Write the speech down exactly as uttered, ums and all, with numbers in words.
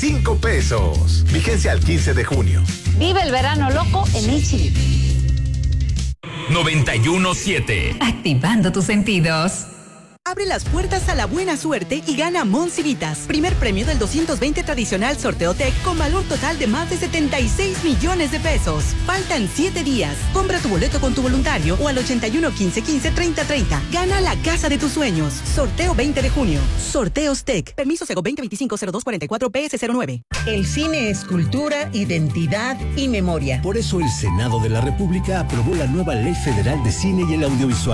veinticinco pesos. Vigencia al quince de junio. Vive el verano loco en H E B. noventa y uno siete. Activando tus sentidos. Abre las puertas a la buena suerte y gana Monsivitas. Primer premio del doscientos veinte tradicional sorteo Tech con valor total de más de setenta y seis millones de pesos. Faltan siete días. Compra tu boleto con tu voluntario o al ochenta y uno, quince, quince, treinta, treinta. Gana la casa de tus sueños. Sorteo veinte de junio. Sorteos Tech. Permiso Sego veinte veinticinco cero dos cuarenta y cuatro P S cero nueve. El cine es cultura, identidad y memoria. Por eso el Senado de la República aprobó la nueva Ley Federal de Cine y el Audiovisual.